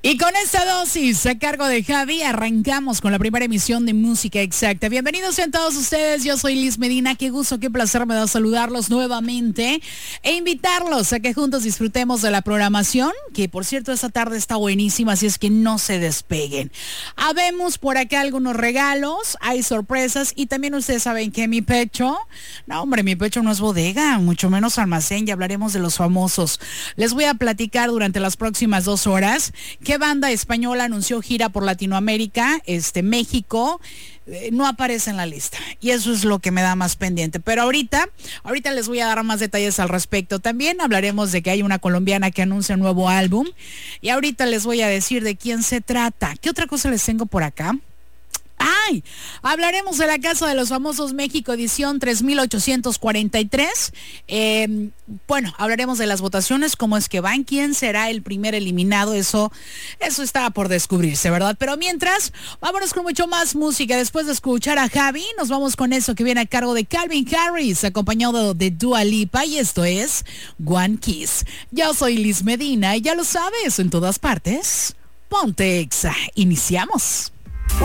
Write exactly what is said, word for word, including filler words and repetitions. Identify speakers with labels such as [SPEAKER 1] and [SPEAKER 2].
[SPEAKER 1] Y con esta dosis a cargo de Javi, arrancamos con la primera emisión de Música Exacta. Bienvenidos sean todos ustedes, yo soy Liz Medina, qué gusto, qué placer me da saludarlos nuevamente e invitarlos a que juntos disfrutemos de la programación, que por cierto esta tarde está buenísima, así es que no se despeguen. Habemos por acá algunos regalos, hay sorpresas y también ustedes saben que mi pecho, no hombre, mi pecho no es bodega, mucho menos almacén, y hablaremos de los famosos. Les voy a platicar durante las próximas dos horas qué banda española anunció gira por Latinoamérica, este México, eh, no aparece en la lista y eso es lo que me da más pendiente, pero ahorita, ahorita les voy a dar más detalles al respecto. También hablaremos de que hay una colombiana que anuncia un nuevo álbum y ahorita les voy a decir de quién se trata. ¿Qué otra cosa les tengo por acá? ¡Ay! Hablaremos de la Casa de los Famosos México edición tres mil ochocientos cuarenta y tres. Eh, bueno, hablaremos de las votaciones, cómo es que van, quién será el primer eliminado. Eso, eso está por descubrirse, ¿verdad? Pero mientras, vámonos con mucho más música. Después de escuchar a Javi, nos vamos con eso que viene a cargo de Calvin Harris, acompañado de Dua Lipa, y esto es One Kiss. Yo soy Liz Medina y ya lo sabes, en todas partes, ponte Exa. Iniciamos.